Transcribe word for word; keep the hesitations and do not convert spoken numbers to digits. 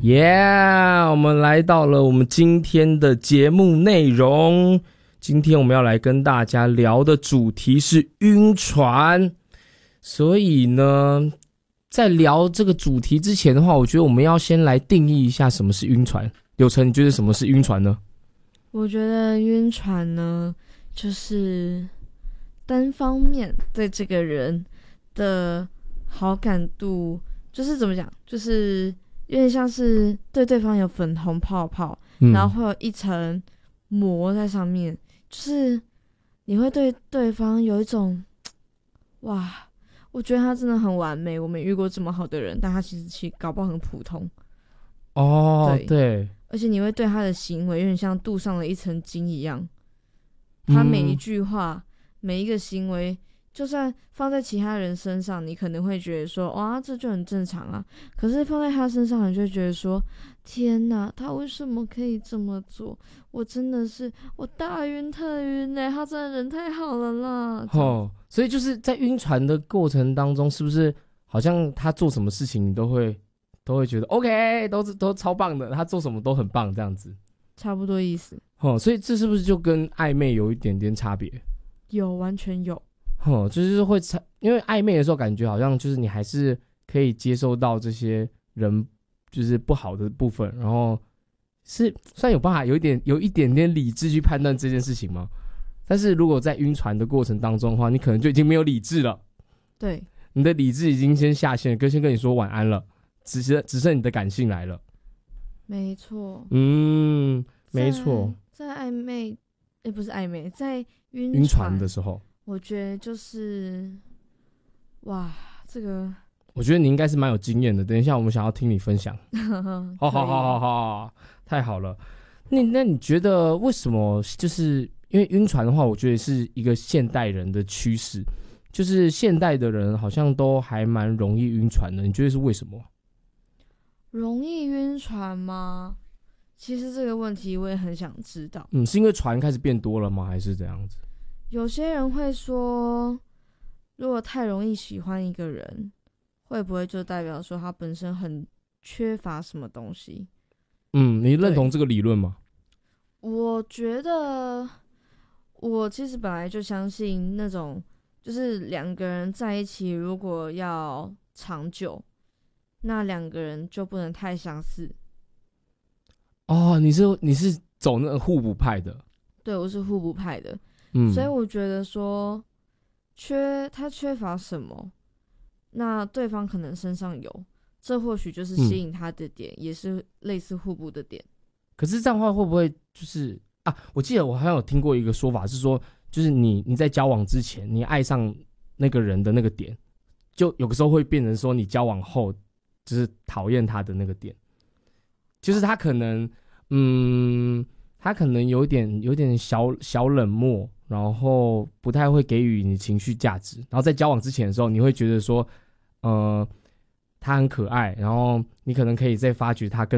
耶、yeah, 我们来到了我们今天的节目内容。今天我们要来跟大家聊的主题是晕船。所以呢，在聊这个主题之前的话，我觉得我们要先来定义一下什么是晕船。柳橙，你觉得什么是晕船呢？ 我觉得晕船呢，就是单方面对这个人的好感度，就是怎么讲，就是有点像是对对方有粉红泡泡、嗯、然后会有一层膜在上面，就是你会对对方有一种哇，我觉得他真的很完美，我没遇过这么好的人，但他其实其实搞不好很普通哦。对， 对，而且你会对他的行为有点像镀上了一层金一样，他每一句话、嗯、每一个行为就算放在其他人身上，你可能会觉得说哇这就很正常啊，可是放在他身上你就会觉得说天哪，他为什么可以这么做，我真的是我大晕特晕耶，他真的人太好了啦。 哦，所以就是在晕船的过程当中，是不是好像他做什么事情你都会都会觉得 OK 都都超棒的，他做什么都很棒这样子， 差不多意思。 哦，所以这是不是就跟暧昧有一点点差别？ 有，完全有。 哦，就是会因为暧昧的时候感觉好像就是你还是可以接受到这些人就是不好的部分，然后是算有办法有一点有一点点理智去判断这件事情吗？但是如果在晕船的过程当中的话，你可能就已经没有理智了。 对， 你的理智已经先下线，跟先跟你说晚安了，只剩只剩你的感性来了。 没错。 嗯，没错。 在暧昧，诶，不是暧昧，在晕晕船的时候， 我觉得就是哇，这个我觉得你应该是蛮有经验的。等一下我们想要听你分享。好好好好好，太好了。那那你觉得为什么？就是因为晕船的话，我觉得是一个现代人的趋势，就是现代的人好像都还蛮容易晕船的。你觉得是为什么？ 容易晕船吗？其实这个问题我也很想知道。 嗯，是因为船开始变多了吗？还是怎样子？ 有些人会说，如果太容易喜欢一个人，会不会就代表说他本身很缺乏什么东西？ 嗯，你认同这个理论吗？ 我觉得，我其实本来就相信那种，就是两个人在一起，如果要长久，那两个人就不能太相似。 哦，你是你是走那个互补派的？ 对，我是互补派的。 嗯， 所以我觉得说，缺他缺乏什么，那对方可能身上有，这或许就是吸引他的点，嗯、也是类似互补的点。 可是这样的话会不会就是啊？我记得我好像有听过一个说法是说，就是你你在交往之前，你爱上那个人的那个点，就有的时候会变成说你交往后就是讨厌他的那个点，就是他可能嗯，他可能有点有点小小冷漠。然后不太会给予你情绪价值，然后在交往之前的时候，你会觉得说，呃，他很可爱，然后你可能可以再发掘他更